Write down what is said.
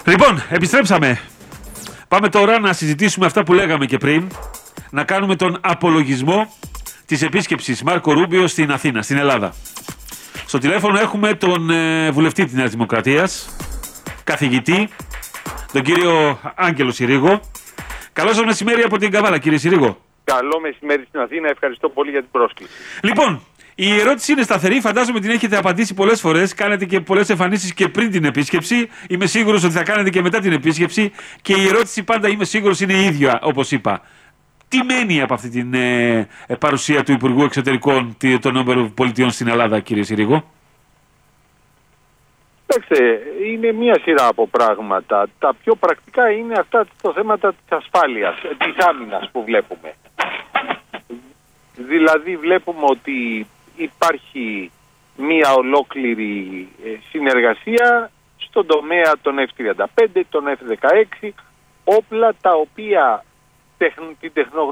Λοιπόν, επιστρέψαμε. Πάμε τώρα να συζητήσουμε αυτά που λέγαμε και πριν. Να κάνουμε τον απολογισμό της επίσκεψης Μάρκο Ρούμπιο στην Αθήνα, στην Ελλάδα. Στο τηλέφωνο έχουμε τον βουλευτή της Νέας Δημοκρατίας, καθηγητή, τον κύριο Άγγελο Συρίγο. Καλό σας μεσημέρι από την Καβάλα, κύριε Συρίγο. Καλό μεσημέρι στην Αθήνα, ευχαριστώ πολύ για την πρόσκληση. Λοιπόν, η ερώτηση είναι σταθερή, φαντάζομαι την έχετε απαντήσει πολλές φορές. Κάνετε και πολλές εμφανίσεις και πριν την επίσκεψη. Είμαι σίγουρος ότι θα κάνετε και μετά την επίσκεψη. Και η ερώτηση πάντα είμαι σίγουρος είναι η ίδια, όπως είπα. Τι μένει από αυτή την παρουσία του Υπουργού Εξωτερικών των ΗΠΑ στην Ελλάδα, κύριε Συρίγο? Κοιτάξτε, είναι μία σειρά από πράγματα. Τα πιο πρακτικά είναι αυτά τα θέματα της ασφάλειας, της άμυνας που βλέπουμε. Δηλαδή βλέπουμε ότι υπάρχει μία ολόκληρη συνεργασία στον τομέα των F-35, των F-16, όπλα τα οποία την τεχνογνωσία